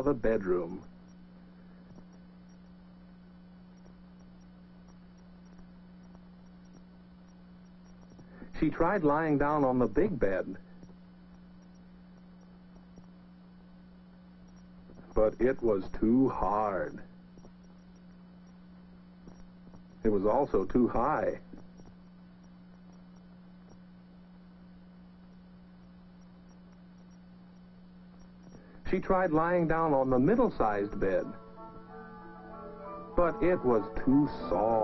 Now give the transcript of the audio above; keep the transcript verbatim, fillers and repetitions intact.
of a bedroom. She tried lying down on the big bed, but it was too hard. It was also too high. She tried lying down on the middle-sized bed, but it was too soft.